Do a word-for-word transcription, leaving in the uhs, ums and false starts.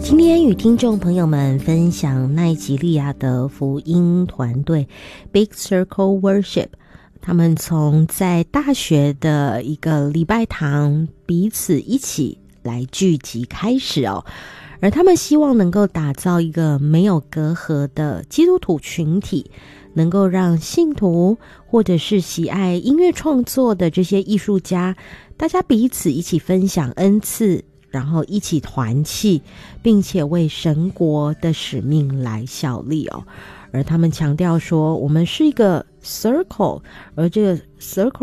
今天与听众朋友们分享奈及利亚的福音团队 Big Circle Worship， 他们从在大学的一个礼拜堂彼此一起来聚集开始哦，而他们希望能够打造一个没有隔阂的基督徒群体，能够让信徒或者是喜爱音乐创作的这些艺术家，大家彼此一起分享恩赐，然后一起团契，并且为神国的使命来效力哦。而他们强调说，我们是一个 circle， 而这个 circle